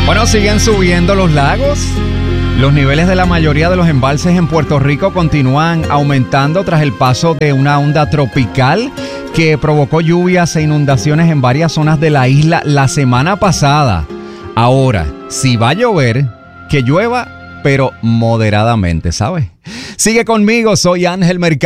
Bueno, siguen subiendo los lagos. Los niveles de la mayoría de los embalses en Puerto Rico continúan aumentando tras el paso de una onda tropical que provocó lluvias e inundaciones en varias zonas de la isla la semana pasada. Ahora, si va a llover, que llueva, pero moderadamente, ¿sabes? Sigue conmigo, soy Ángel Mercado.